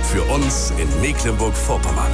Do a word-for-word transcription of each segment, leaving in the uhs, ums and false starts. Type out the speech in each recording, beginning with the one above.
für uns in Mecklenburg-Vorpommern.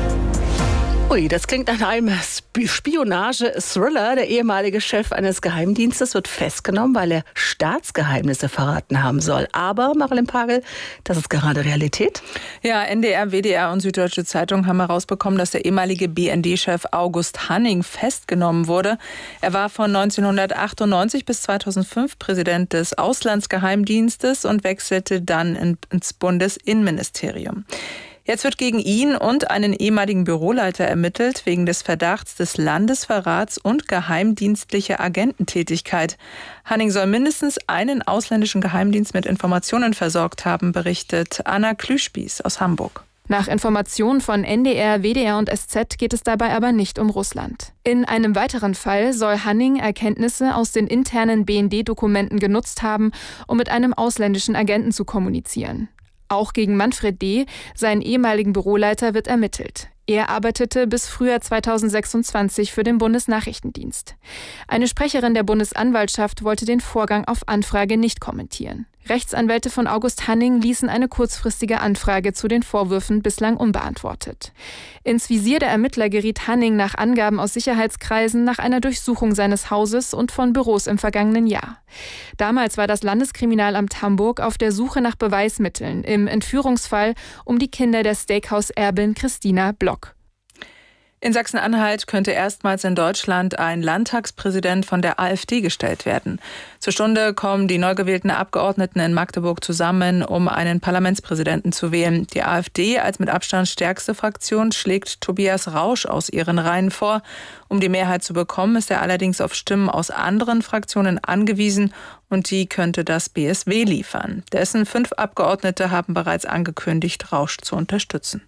Ui, das klingt nach einem Spionage-Thriller. Der ehemalige Chef eines Geheimdienstes wird festgenommen, weil er Staatsgeheimnisse verraten haben soll. Aber, Marilyn Pagel, das ist gerade Realität. Ja, N D R, W D R und Süddeutsche Zeitung haben herausbekommen, dass der ehemalige B N D-Chef August Hanning festgenommen wurde. Er war von neunzehnhundertachtundneunzig bis zweitausendfünf Präsident des Auslandsgeheimdienstes und wechselte dann ins Bundesinnenministerium. Jetzt wird gegen ihn und einen ehemaligen Büroleiter ermittelt wegen des Verdachts des Landesverrats und geheimdienstlicher Agententätigkeit. Hanning soll mindestens einen ausländischen Geheimdienst mit Informationen versorgt haben, berichtet Anna Klüspieß aus Hamburg. Nach Informationen von N D R, W D R und S Z geht es dabei aber nicht um Russland. In einem weiteren Fall soll Hanning Erkenntnisse aus den internen B N D-Dokumenten genutzt haben, um mit einem ausländischen Agenten zu kommunizieren. Auch gegen Manfred D., seinen ehemaligen Büroleiter, wird ermittelt. Er arbeitete bis Frühjahr zweitausendsechsundzwanzig für den Bundesnachrichtendienst. Eine Sprecherin der Bundesanwaltschaft wollte den Vorgang auf Anfrage nicht kommentieren. Rechtsanwälte von August Hanning ließen eine kurzfristige Anfrage zu den Vorwürfen bislang unbeantwortet. Ins Visier der Ermittler geriet Hanning nach Angaben aus Sicherheitskreisen nach einer Durchsuchung seines Hauses und von Büros im vergangenen Jahr. Damals war das Landeskriminalamt Hamburg auf der Suche nach Beweismitteln im Entführungsfall um die Kinder der Steakhouse-Erbin Christina Block. In Sachsen-Anhalt könnte erstmals in Deutschland ein Landtagspräsident von der AfD gestellt werden. Zur Stunde kommen die neu gewählten Abgeordneten in Magdeburg zusammen, um einen Parlamentspräsidenten zu wählen. Die AfD als mit Abstand stärkste Fraktion schlägt Tobias Rausch aus ihren Reihen vor. Um die Mehrheit zu bekommen, ist er allerdings auf Stimmen aus anderen Fraktionen angewiesen und die könnte das B S W liefern. Dessen fünf Abgeordnete haben bereits angekündigt, Rausch zu unterstützen.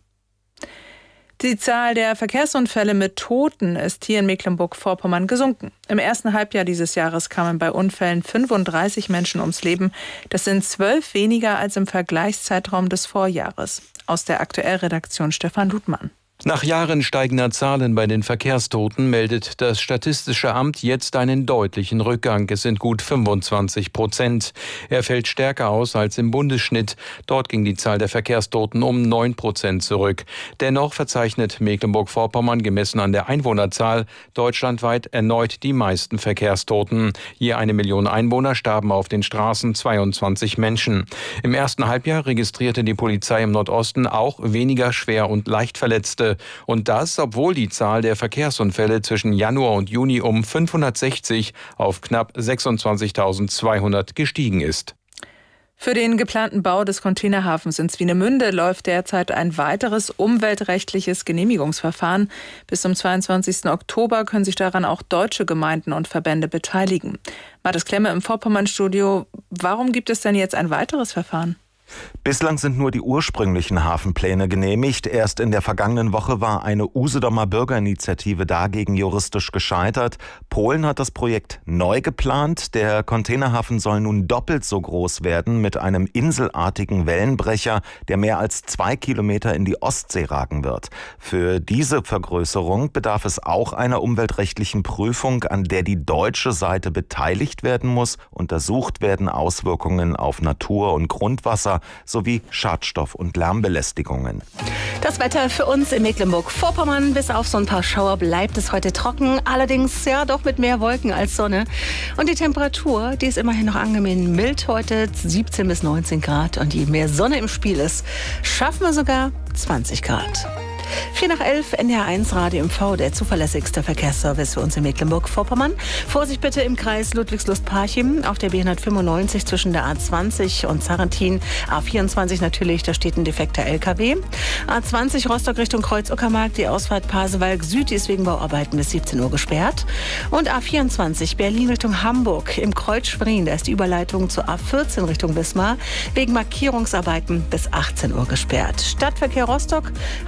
Die Zahl der Verkehrsunfälle mit Toten ist hier in Mecklenburg-Vorpommern gesunken. Im ersten Halbjahr dieses Jahres kamen bei Unfällen fünfunddreißig Menschen ums Leben. Das sind zwölf weniger als im Vergleichszeitraum des Vorjahres. Aus der Aktuellredaktion Stefan Ludmann. Nach Jahren steigender Zahlen bei den Verkehrstoten meldet das Statistische Amt jetzt einen deutlichen Rückgang. Es sind gut fünfundzwanzig Prozent. Er fällt stärker aus als im Bundesschnitt. Dort ging die Zahl der Verkehrstoten um neun Prozent zurück. Dennoch verzeichnet Mecklenburg-Vorpommern gemessen an der Einwohnerzahl deutschlandweit erneut die meisten Verkehrstoten. Je eine Million Einwohner starben auf den Straßen zweiundzwanzig Menschen. Im ersten Halbjahr registrierte die Polizei im Nordosten auch weniger schwer und leicht Verletzte. Und das, obwohl die Zahl der Verkehrsunfälle zwischen Januar und Juni um fünfhundertsechzig auf knapp sechsundzwanzigtausendzweihundert gestiegen ist. Für den geplanten Bau des Containerhafens in Swinemünde läuft derzeit ein weiteres umweltrechtliches Genehmigungsverfahren. Bis zum zweiundzwanzigsten Oktober können sich daran auch deutsche Gemeinden und Verbände beteiligen. Mathis Klemme im Vorpommern-Studio. Warum gibt es denn jetzt ein weiteres Verfahren? Bislang sind nur die ursprünglichen Hafenpläne genehmigt. Erst in der vergangenen Woche war eine Usedomer Bürgerinitiative dagegen juristisch gescheitert. Polen hat das Projekt neu geplant. Der Containerhafen soll nun doppelt so groß werden mit einem inselartigen Wellenbrecher, der mehr als zwei Kilometer in die Ostsee ragen wird. Für diese Vergrößerung bedarf es auch einer umweltrechtlichen Prüfung, an der die deutsche Seite beteiligt werden muss. Untersucht werden Auswirkungen auf Natur und Grundwasser sowie Schadstoff- und Lärmbelästigungen. Das Wetter für uns in Mecklenburg-Vorpommern. Bis auf so ein paar Schauer bleibt es heute trocken. Allerdings ja doch mit mehr Wolken als Sonne. Und die Temperatur, die ist immerhin noch angenehm mild heute. siebzehn bis neunzehn Grad. Und je mehr Sonne im Spiel ist, schaffen wir sogar zwanzig Grad. vier nach elf, N D R eins Radio M V, der zuverlässigste Verkehrsservice für uns in Mecklenburg-Vorpommern. Vorsicht bitte im Kreis Ludwigslust-Parchim auf der B hundertfünfundneunzig zwischen der A zwanzig und Sarrentin. A vierundzwanzig natürlich, da steht ein defekter L K W. A zwanzig Rostock Richtung Kreuz-Uckermark, die Ausfahrt Pasewalk Süd, die ist wegen Bauarbeiten bis siebzehn Uhr gesperrt. Und A vierundzwanzig Berlin Richtung Hamburg im Kreuz Schwerin, da ist die Überleitung zur A vierzehn Richtung Wismar wegen Markierungsarbeiten bis achtzehn Uhr gesperrt. Stadtverkehr Rostock haben wir noch ein bisschen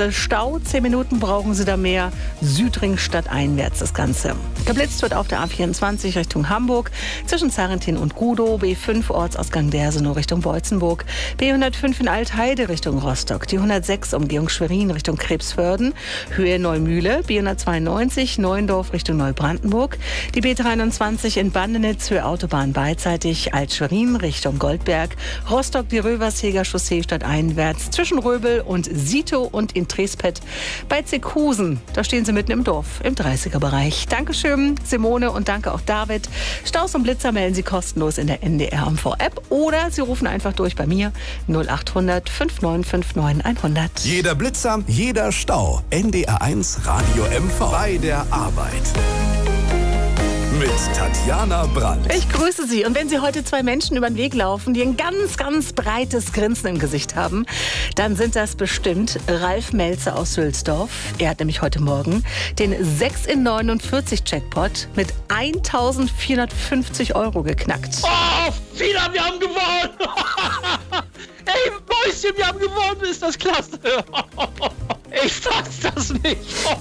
bisschen Stau. Zehn Minuten brauchen Sie da mehr. Südring stadteinwärts das Ganze. Geblitzt wird auf der A vierundzwanzig Richtung Hamburg, zwischen Zarentin und Gudow, B fünf Ortsausgang Dersenow Richtung Beutzenburg, B hundertfünf in Altheide Richtung Rostock, die hundertsechs Umgehung Schwerin Richtung Krebsvörden, Höhe Neumühle, B hundertzweiundneunzig Neuendorf Richtung Neubrandenburg, die B dreiundzwanzig in Bandenitz, Höhe Autobahn beidseitig, Alt-Schwerin Richtung Goldberg, Rostock die Röversheger Chaussee stadteinwärts, zwischen Röbel und Sito und in Trespet bei Zeckhusen. Da stehen Sie mitten im Dorf, im dreißiger-Bereich. Dankeschön, Simone, und danke auch David. Staus und Blitzer melden Sie kostenlos in der N D R M V-App oder Sie rufen einfach durch bei mir null acht hundert fünf neun fünf neun hundert. Jeder Blitzer, jeder Stau. N D R eins Radio M V. Bei der Arbeit. Mit Tatjana Brandt. Ich grüße Sie. Und wenn Sie heute zwei Menschen über den Weg laufen, die ein ganz, ganz breites Grinsen im Gesicht haben, dann sind das bestimmt Ralf Melzer aus Sülzdorf. Er hat nämlich heute Morgen den sechs in neunundvierzig Jackpot mit eintausendvierhundertfünfzig Euro geknackt. Oh, Fina, wir haben gewonnen! Ey, Mäuschen, wir haben gewonnen! Ist das klasse! Ich fass das nicht!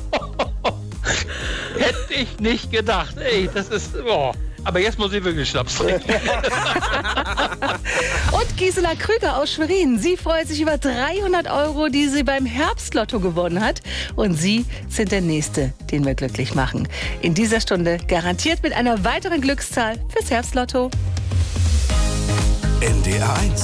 Hätte ich nicht gedacht. Ey, das ist... Oh. Aber jetzt muss ich wirklich Schnaps trinken. Und Gisela Krüger aus Schwerin. Sie freut sich über dreihundert Euro, die sie beim Herbstlotto gewonnen hat. Und Sie sind der Nächste, den wir glücklich machen. In dieser Stunde garantiert mit einer weiteren Glückszahl fürs Herbstlotto. N D R eins.